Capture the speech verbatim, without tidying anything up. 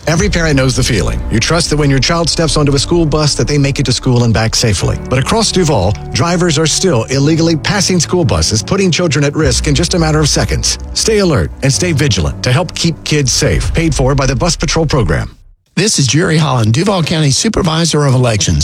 Every parent knows the feeling. You trust that when your child steps onto a school bus that they make it to school and back safely. But across Duval, drivers are still illegally passing school buses, putting children at risk in just a matter of seconds. Stay alert and stay vigilant to help keep kids safe. Paid for by the Bus Patrol Program. This is Jerry Holland, Duval County Supervisor of Elections.